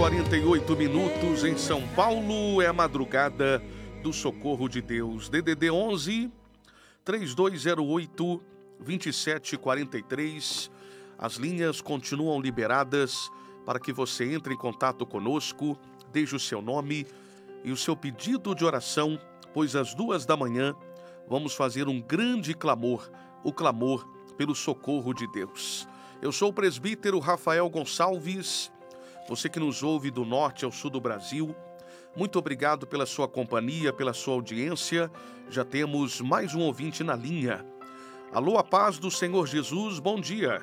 48 minutos em São Paulo, é a madrugada do Socorro de Deus. DDD 11 3208 2743. As linhas continuam liberadas para que você entre em contato conosco, deixe o seu nome e o seu pedido de oração, pois às 2 da manhã vamos fazer um grande clamor, o clamor pelo socorro de Deus. Eu sou o presbítero Rafael Gonçalves. Você que nos ouve do norte ao sul do Brasil, muito obrigado pela sua companhia, pela sua audiência. Já temos mais um ouvinte na linha. Alô, a paz do Senhor Jesus, bom dia.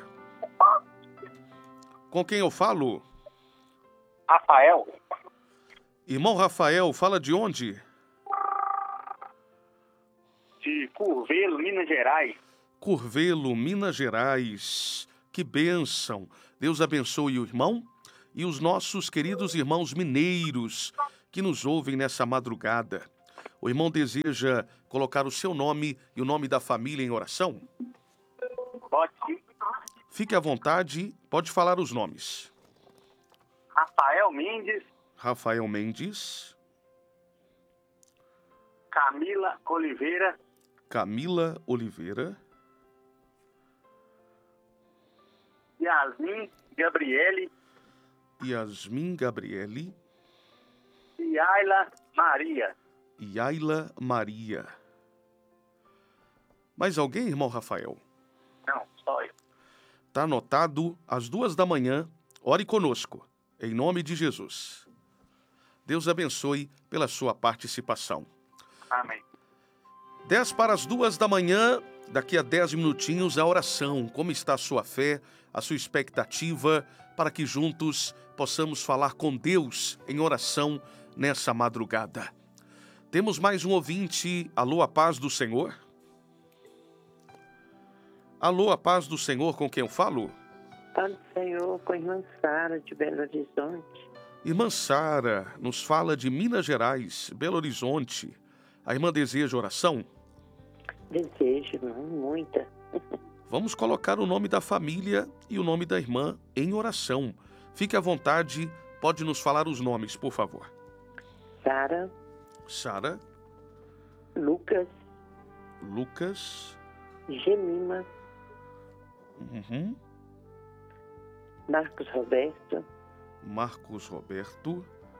Com quem eu falo? Rafael. Irmão Rafael, fala de onde? De Curvelo, Minas Gerais. Curvelo, Minas Gerais. Que bênção. Deus abençoe o irmão e os nossos queridos irmãos mineiros que nos ouvem nessa madrugada. O irmão deseja colocar o seu nome e o nome da família em oração? Pode sim. Fique à vontade, pode falar os nomes. Rafael Mendes. Rafael Mendes. Camila Oliveira. Camila Oliveira. Yasmin Gabriele. Yasmin Gabriele. E Ayla Maria. Ayla Maria. Mais alguém, irmão Rafael? Não, só eu. Está anotado, às 2 da manhã, ore conosco, em nome de Jesus. Deus abençoe pela sua participação. Amém. 10 para as 2 da manhã, daqui a 10 minutinhos, a oração. Como está a sua fé, a sua expectativa, para que juntos possamos falar com Deus em oração nessa madrugada. Temos mais um ouvinte. Alô, a paz do Senhor? Alô, a paz do Senhor, com quem eu falo? Paz do Senhor, com a irmã Sara, de Belo Horizonte. Irmã Sara nos fala de Minas Gerais, Belo Horizonte. A irmã deseja oração? Desejo, muita. Vamos colocar o nome da família e o nome da irmã em oração. Fique à vontade, pode nos falar os nomes, por favor. Sara. Sara. Lucas. Lucas. Gemima. Marcos Roberto. Marcos Roberto.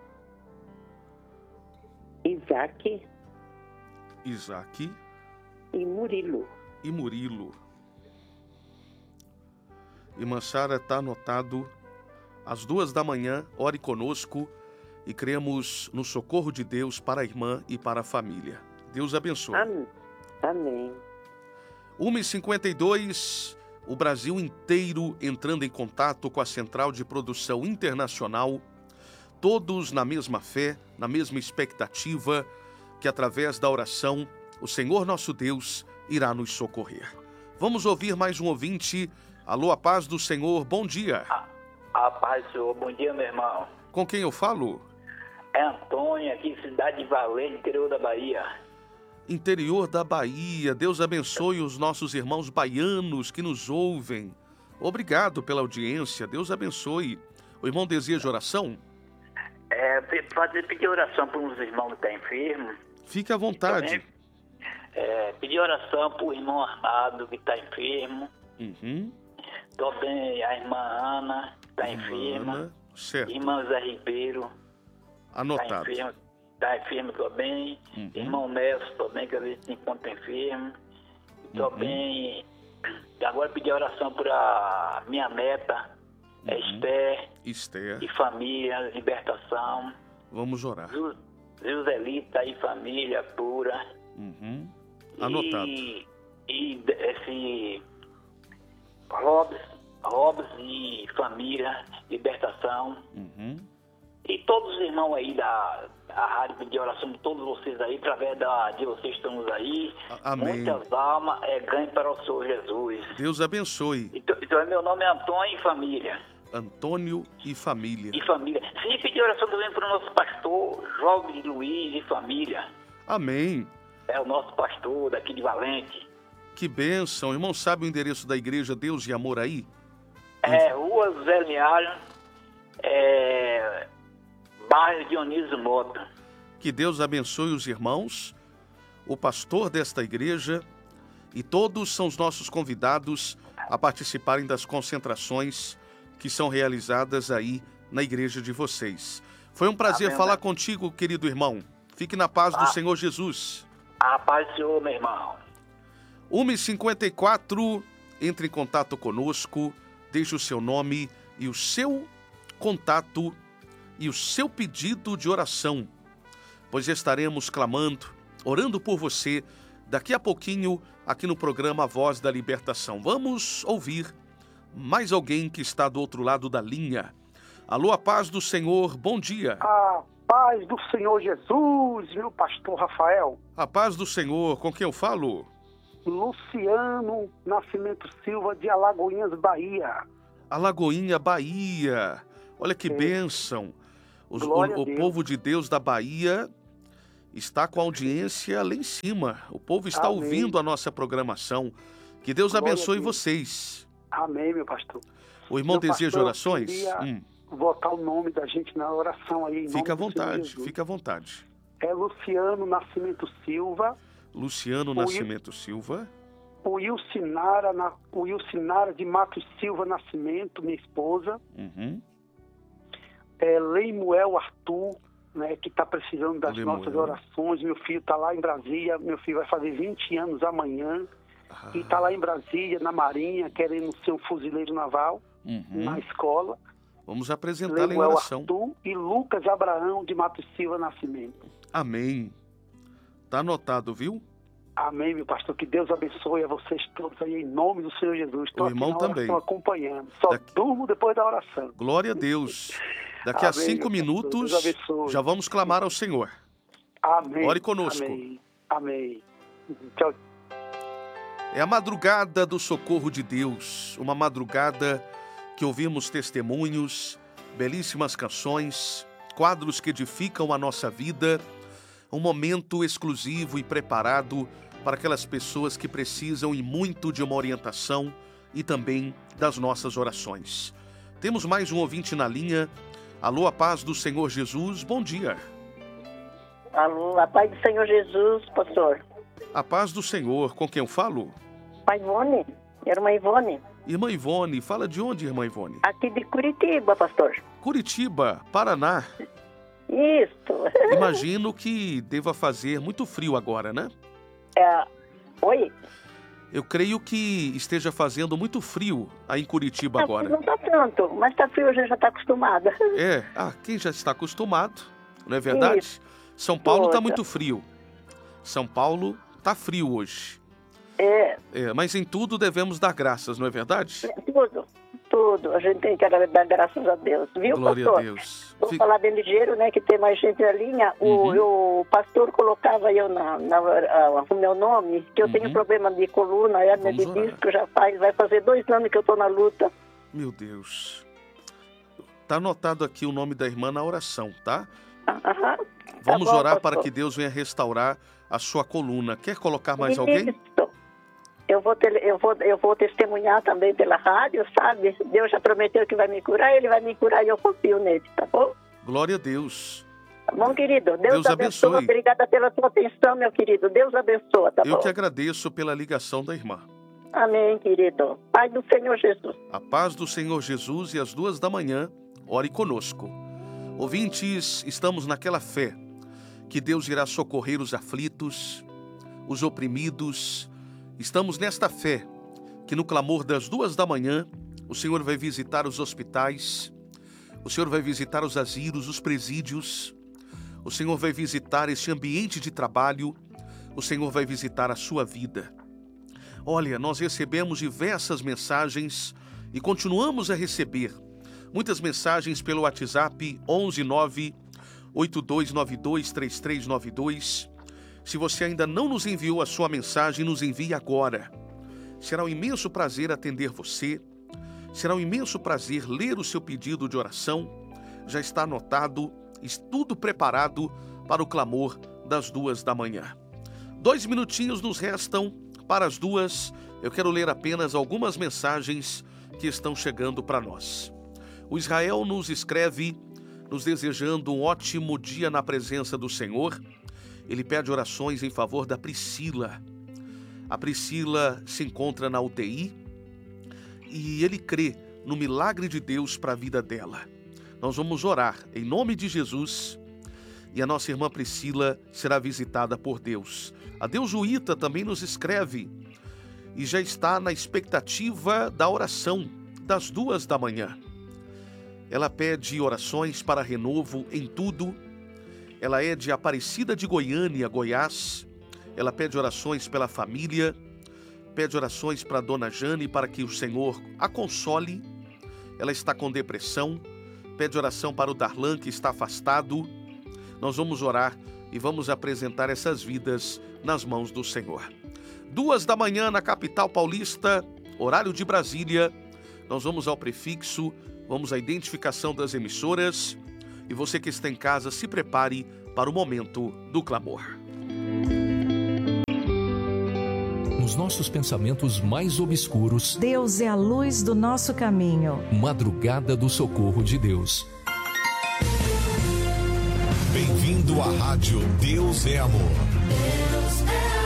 Isaac. Isaac. E Murilo. E Murilo. Irmã Sara, está anotado. Às 2 da manhã, ore conosco e cremos no socorro de Deus para a irmã e para a família. Deus abençoe. Amém. 1h52, o Brasil inteiro entrando em contato com a Central de Produção Internacional, todos na mesma fé, na mesma expectativa, que através da oração, o Senhor nosso Deus irá nos socorrer. Vamos ouvir mais um ouvinte. Alô, a paz do Senhor, bom dia. A paz do Senhor, bom dia, meu irmão. Com quem eu falo? É Antônio, aqui, cidade de Valente, interior da Bahia. Interior da Bahia. Deus abençoe os nossos irmãos baianos que nos ouvem. Obrigado pela audiência, Deus abençoe. O irmão deseja oração? Pedir oração para uns irmãos que estão enfermos. Fique à vontade. Pedir oração para o irmão Arnaldo que está enfermo. Também a irmã Ana, que está enferma. Ana, certo. Irmã Zé Ribeiro. Anotado. Está enfermo também. Irmão Nelson também, que às vezes se encontra enfermo. Também, agora pedir oração para minha neta, Esther. E família, libertação. Vamos orar. Joselita e família pura. Anotado. E esse Robs e família, libertação. E todos os irmãos aí da rádio pedir oração de todos vocês aí, através de vocês estamos aí. Amém. Muitas almas ganho para o Senhor Jesus. Deus abençoe. Então meu nome é Antônio e família. Antônio e família. Sim, pedir oração também para o nosso pastor, Jovem Luiz e família. Amém. É o nosso pastor daqui de Valente. Que bênção. Irmão, sabe o endereço da igreja Deus e Amor aí? Rua Zé Linhares, bairro Dionísio Mota. Que Deus abençoe os irmãos, o pastor desta igreja, e todos são os nossos convidados a participarem das concentrações que são realizadas aí na igreja de vocês. Foi um prazer falar contigo, querido irmão. Fique na paz do Senhor Jesus. A paz do Senhor, meu irmão. 1h54, entre em contato conosco, deixe o seu nome e o seu contato e o seu pedido de oração, pois estaremos clamando, orando por você, daqui a pouquinho, aqui no programa Voz da Libertação. Vamos ouvir mais alguém que está do outro lado da linha. Alô, a paz do Senhor, bom dia. A paz do Senhor Jesus, meu pastor Rafael. A paz do Senhor, com quem eu falo? Luciano Nascimento Silva, de Alagoinhas, Bahia. Alagoinha, Bahia. Olha que bênção. O povo de Deus da Bahia está com a audiência lá em cima. O povo está ouvindo a nossa programação. Que Deus abençoe vocês. Amém, meu pastor. O irmão deseja orações? Botar o nome da gente na oração aí. Fica à vontade, fica à vontade. É Luciano Nascimento Silva. Luciano Nascimento Silva. O Wilcinara de Matos Silva Nascimento, minha esposa. Leimuel Arthur, né, que está precisando das nossas orações. Meu filho está lá em Brasília. Meu filho vai fazer 20 anos amanhã. E está lá em Brasília, na Marinha, querendo ser um fuzileiro naval, na escola. Vamos apresentá-lo em oração. Arthur e Lucas Abraão de Matos Silva Nascimento. Amém. Está anotado, viu? Amém, meu pastor. Que Deus abençoe a vocês todos aí, em nome do Senhor Jesus. O irmão também. Estou acompanhando. Só durmo depois da oração. Glória a Deus. Daqui a 5 minutos, já vamos clamar ao Senhor. Amém. Ore conosco. Amém. Amém. Tchau. É a madrugada do socorro de Deus. Uma madrugada que ouvimos testemunhos, belíssimas canções, quadros que edificam a nossa vida. Um momento exclusivo e preparado para aquelas pessoas que precisam e muito de uma orientação e também das nossas orações. Temos mais um ouvinte na linha. Alô, a paz do Senhor Jesus, bom dia. Alô, a paz do Senhor Jesus, pastor. A paz do Senhor, com quem eu falo? A Ivone, irmã Ivone. Irmã Ivone, fala de onde, irmã Ivone? Aqui de Curitiba, pastor. Curitiba, Paraná. Isso. Imagino que deva fazer muito frio agora, né? Oi? Eu creio que esteja fazendo muito frio aí em Curitiba agora. Não está tanto, mas está frio, a gente já está acostumada. Quem já está acostumado, não é verdade? Isso. São Paulo está muito frio. São Paulo está frio hoje. Mas em tudo devemos dar graças, não é verdade? Tudo. A gente tem que dar graças a Deus, viu, Glória pastor? A Deus. Vou falar bem ligeiro, né, que tem mais gente na linha. O pastor colocava eu o meu nome, que eu tenho problema de coluna, hérnia de disco, vai fazer 2 anos que eu estou na luta. Meu Deus. Está anotado aqui o nome da irmã na oração, tá? Vamos orar para que Deus venha restaurar a sua coluna. Quer colocar mais alguém? Eu vou testemunhar também pela rádio, sabe? Deus já prometeu que vai me curar, Ele vai me curar e eu confio nele, tá bom? Glória a Deus. Tá bom, querido? Deus abençoe. Obrigada pela sua atenção, meu querido. Deus abençoe, tá bom? Eu que agradeço pela ligação da irmã. Amém, querido. Paz do Senhor Jesus. A paz do Senhor Jesus, e às 2 da manhã, ore conosco. Ouvintes, estamos naquela fé que Deus irá socorrer os aflitos, os oprimidos. Estamos nesta fé que no clamor das 2 da manhã, o Senhor vai visitar os hospitais, o Senhor vai visitar os asilos, os presídios, o Senhor vai visitar este ambiente de trabalho, o Senhor vai visitar a sua vida. Olha, nós recebemos diversas mensagens e continuamos a receber muitas mensagens pelo WhatsApp 11982923392. Se você ainda não nos enviou a sua mensagem, nos envie agora. Será um imenso prazer atender você. Será um imenso prazer ler o seu pedido de oração. Já está anotado, tudo preparado para o clamor das 2 da manhã. 2 minutinhos nos restam para as 2. Eu quero ler apenas algumas mensagens que estão chegando para nós. O Israel nos escreve nos desejando um ótimo dia na presença do Senhor. Ele pede orações em favor da Priscila. A Priscila se encontra na UTI e ele crê no milagre de Deus para a vida dela. Nós vamos orar em nome de Jesus e a nossa irmã Priscila será visitada por Deus. A Deusuíta também nos escreve e já está na expectativa da oração das 2 da manhã. Ela pede orações para renovo em tudo. Ela é de Aparecida de Goiânia, Goiás. Ela pede orações pela família, pede orações para a dona Jane para que o Senhor a console. Ela está com depressão, pede oração para o Darlan que está afastado. Nós vamos orar e vamos apresentar essas vidas nas mãos do Senhor. 2 da manhã na capital paulista, horário de Brasília. Nós vamos ao prefixo, vamos à identificação das emissoras. E você que está em casa, se prepare para o momento do clamor. Nos nossos pensamentos mais obscuros, Deus é a luz do nosso caminho. Madrugada do socorro de Deus. Bem-vindo à rádio Deus é Amor. Deus é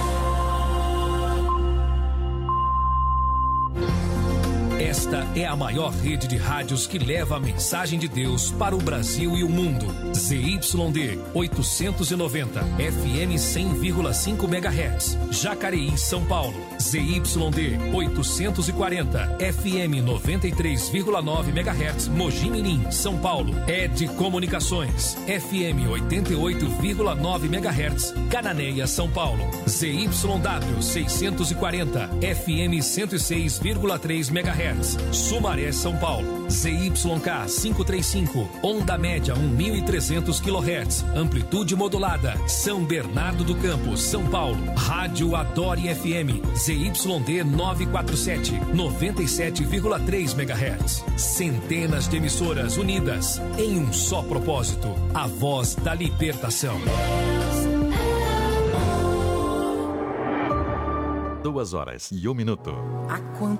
Esta é a maior rede de rádios que leva a mensagem de Deus para o Brasil e o mundo. ZYD 890, FM 100,5 MHz, Jacareí, São Paulo. ZYD 840, FM 93,9 MHz, Mogi Mirim, São Paulo. ED Comunicações, FM 88,9 MHz, Cananéia, São Paulo. ZYW 640, FM 106,3 MHz. Sumaré, São Paulo. ZYK 535, onda média 1.300 kHz, amplitude modulada, São Bernardo do Campo, São Paulo. Rádio Adore FM, ZYD 947, 97,3 MHz. Centenas de emissoras unidas em um só propósito, a voz da libertação. 2 horas e 1 minuto. Há quanto